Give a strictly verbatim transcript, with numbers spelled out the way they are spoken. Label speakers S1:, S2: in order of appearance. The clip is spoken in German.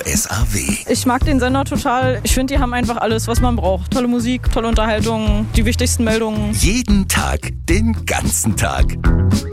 S1: S A W.
S2: Ich mag den Sender total. Ich finde, die haben einfach alles, was man braucht. Tolle Musik, tolle Unterhaltung, die wichtigsten Meldungen.
S1: Jeden Tag, den ganzen Tag.